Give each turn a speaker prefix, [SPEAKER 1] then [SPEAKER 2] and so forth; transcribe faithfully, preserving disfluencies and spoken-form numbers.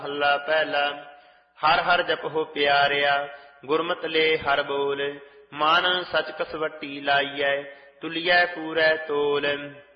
[SPEAKER 1] ਮਹੱਲਾ ਪਹਿਲਾ। ਹਰ ਹਰ ਜਪਹੁ ਪਿਆਰਿਆ, ਗੁਰਮਤਿ ਲੈ ਹਰ ਬੋਲ। ਮਨ ਸਚ ਕਸਵੱਟੀ ਲਾਈਐ, ਤੁਲੀਐ ਪੂਰੈ ਤੋਲ।